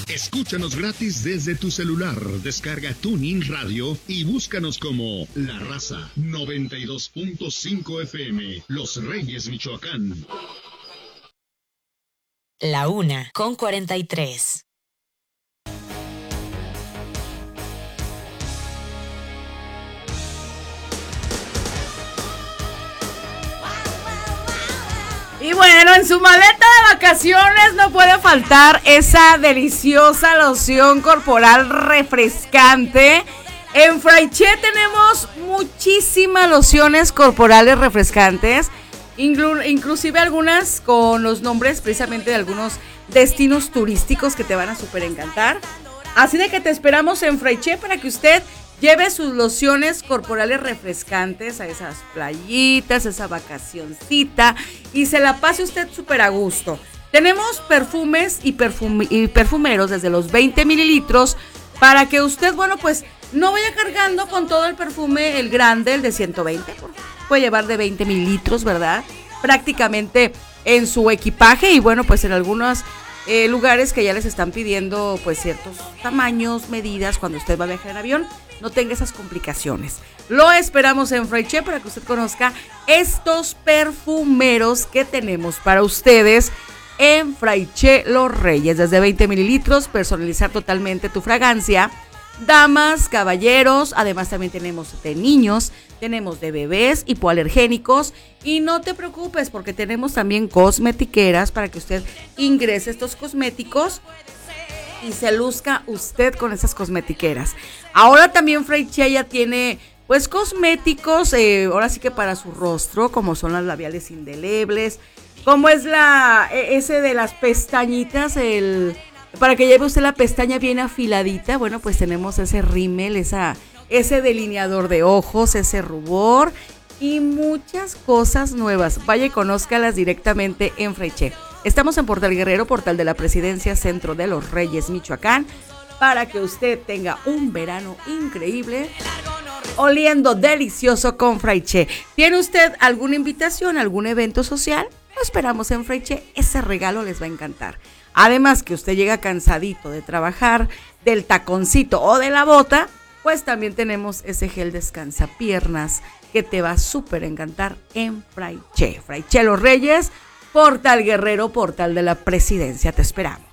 Escúchanos gratis desde tu celular. Descarga TuneIn Radio y búscanos como La Raza 92.5 FM, Los Reyes, Michoacán. 1:43. Y bueno, en su maleta de vacaciones no puede faltar esa deliciosa loción corporal refrescante. En Fraiche tenemos muchísimas lociones corporales refrescantes, inclusive algunas con los nombres precisamente de algunos destinos turísticos que te van a súper encantar. Así de que te esperamos en Fraiche para que usted lleve sus lociones corporales refrescantes a esas playitas, esa vacacioncita y se la pase usted súper a gusto. Tenemos perfumes y perfumeros desde los 20 mililitros para que usted, bueno, pues no vaya cargando con todo el perfume, el grande, el de 120. Puede llevar de 20 mililitros, ¿verdad? Prácticamente en su equipaje y bueno, pues en algunos lugares que ya les están pidiendo pues ciertos tamaños, medidas cuando usted va a viajar en avión. No tenga esas complicaciones. Lo esperamos en Fraiche para que usted conozca estos perfumeros que tenemos para ustedes en Fraiche Los Reyes. Desde 20 mililitros, personalizar totalmente tu fragancia. Damas, caballeros, además también tenemos de niños, tenemos de bebés, hipoalergénicos. Y no te preocupes porque tenemos también cosmetiqueras para que usted ingrese estos cosméticos y se luzca usted con esas cosmetiqueras. Ahora también Fraiche ya tiene pues cosméticos, ahora sí que para su rostro, como son las labiales indelebles, como es ese de las pestañitas, para que lleve usted la pestaña bien afiladita. Bueno, pues tenemos ese rímel, ese delineador de ojos, ese rubor y muchas cosas nuevas. Vaya y conózcalas directamente en Fraiche. Estamos en Portal Guerrero, Portal de la Presidencia, Centro de los Reyes, Michoacán, para que usted tenga un verano increíble, oliendo delicioso con Fraiche. ¿Tiene usted alguna invitación, algún evento social? Lo esperamos en Fraiche, ese regalo les va a encantar. Además que usted llega cansadito de trabajar, del taconcito o de la bota, pues también tenemos ese gel descansapiernas que te va a súper encantar en Fraiche. Fraiche Los Reyes, Portal Guerrero, Portal de la Presidencia, te esperamos.